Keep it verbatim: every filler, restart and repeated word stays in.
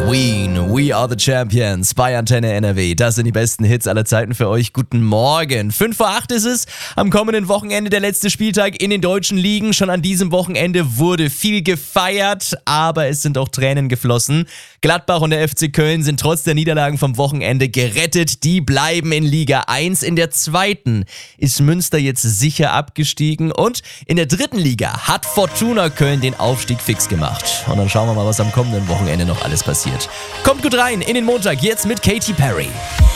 Queen, We Are the Champions bei Antenne N R W. Das sind die besten Hits aller Zeiten für euch. Guten Morgen. fünf vor acht ist es. Am kommenden Wochenende der letzte Spieltag in den deutschen Ligen. Schon an diesem Wochenende wurde viel gefeiert, aber es sind auch Tränen geflossen. Gladbach und der F C Köln sind trotz der Niederlagen vom Wochenende gerettet. Die bleiben in Liga eins. In der zweiten ist Münster jetzt sicher abgestiegen. Und in der dritten Liga hat Fortuna Köln den Aufstieg fix gemacht. Und dann schauen wir mal, was am kommenden Wochenende noch alles passiert. Kommt gut rein in den Montag, jetzt mit Katy Perry.